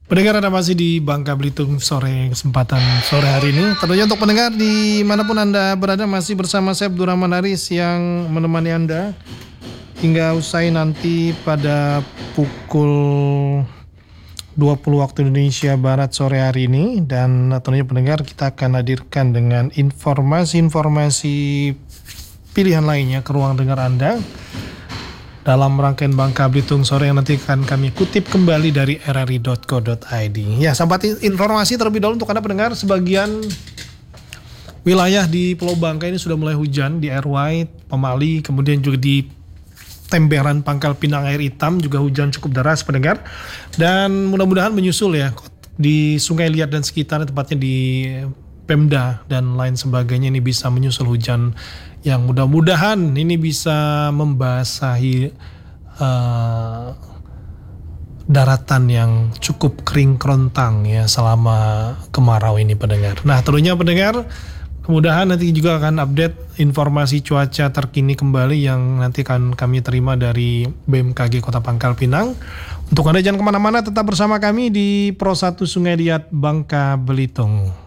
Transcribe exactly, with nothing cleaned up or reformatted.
Pendengar, Anda masih di Bangka Belitung sore kesempatan sore hari ini. Tentunya untuk pendengar dimanapun Anda berada masih bersama saya Abdurrahman Haris yang menemani Anda hingga usai nanti pada pukul dua puluh waktu Indonesia Barat sore hari ini. Dan tentunya pendengar, kita akan hadirkan dengan informasi-informasi pilihan lainnya ke ruang dengar Anda dalam rangkaian Bangka Belitung sore yang nanti akan kami kutip kembali dari r r i dot co dot i d. Ya, sampai informasi terlebih dahulu untuk Anda pendengar, sebagian wilayah di Pulau Bangka ini sudah mulai hujan, di Air White, Pemali, kemudian juga di Temberan, Pangkal Pinang, Air Hitam juga hujan cukup deras pendengar. Dan mudah-mudahan menyusul ya di Sungai Liat dan sekitarnya, tepatnya di Pemda dan lain sebagainya, ini bisa menyusul hujan yang mudah-mudahan ini bisa membasahi uh, daratan yang cukup kering kerontang ya selama kemarau ini pendengar. Nah, tentunya pendengar, kemudahan nanti juga akan update informasi cuaca terkini kembali yang nanti akan kami terima dari B M K G Kota Pangkal Pinang. Untuk Anda jangan kemana-mana, tetap bersama kami di Pro satu Sungai Liat Bangka Belitung.